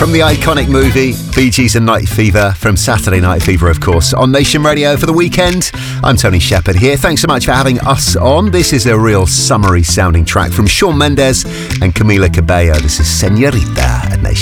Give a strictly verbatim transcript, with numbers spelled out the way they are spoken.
From the iconic movie Bee Gees and Night Fever, from Saturday Night Fever, of course, on Nation Radio for the weekend. I'm Tony Shepherd here. Thanks so much for having us on. This is a real summery sounding track from Shawn Mendes and Camila Cabello. This is Señorita at Nation.